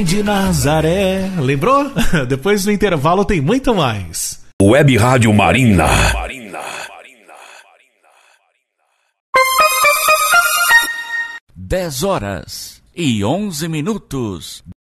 De Nazaré, lembrou? Depois do intervalo tem muito mais. Web Rádio Marina. 10 horas e 11 minutos.